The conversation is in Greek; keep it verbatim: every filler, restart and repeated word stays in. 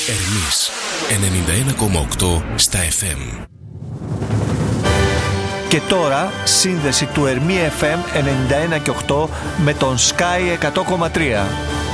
Ερμής ενενήντα ένα κόμμα οκτώ στα εφ εμ. Και τώρα σύνδεση του Ερμή εφ εμ ενενήντα ένα και οκτώ με τον Sky εκατό κόμμα τρία.